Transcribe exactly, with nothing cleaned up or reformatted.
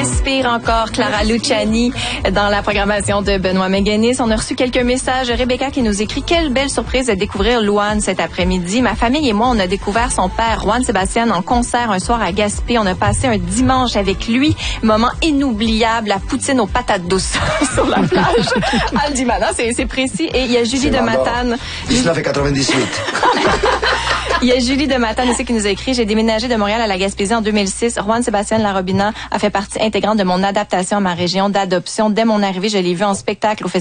Respire encore, Clara Luciani, dans la programmation de Benoît Méguenis. On a reçu quelques messages. Rebecca qui nous écrit « Quelle belle surprise de découvrir Louane cet après-midi. Ma famille et moi, on a découvert son père, Juan Sébastien, en concert un soir à Gaspé. On a passé un dimanche avec lui. Moment inoubliable, la poutine aux patates douces sur la plage. » Elle dit, maintenant, c'est, c'est précis. Et il y a Julie de Matane. dix-neuf quatre-vingt-dix-huit. Il y a Julie de Matane aussi qui nous a écrit « J'ai déménagé de Montréal à la Gaspésie en deux mille six. Juan Sébastien Larobina a fait partie intégrante de mon adaptation à ma région d'adoption. Dès mon arrivée, je l'ai vu en spectacle au festival